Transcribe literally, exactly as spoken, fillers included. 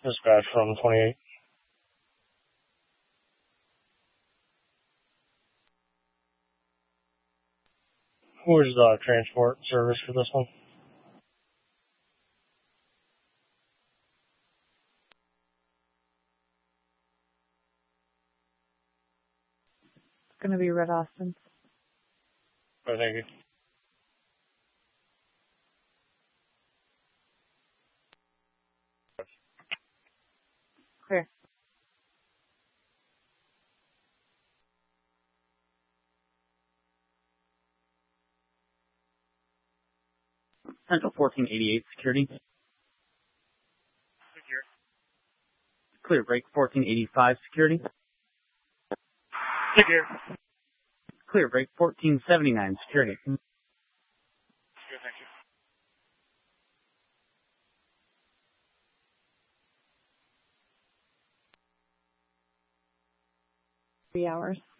Dispatch from twenty-eight. Where's the transport service for this one? It's going to be Red Austin. Oh, thank you. Clear. Central fourteen eighty-eight security. Secure. Clear break fourteen eighty-five security. Secure. Clear break fourteen seventy-nine security. Good, thank you. Three hours.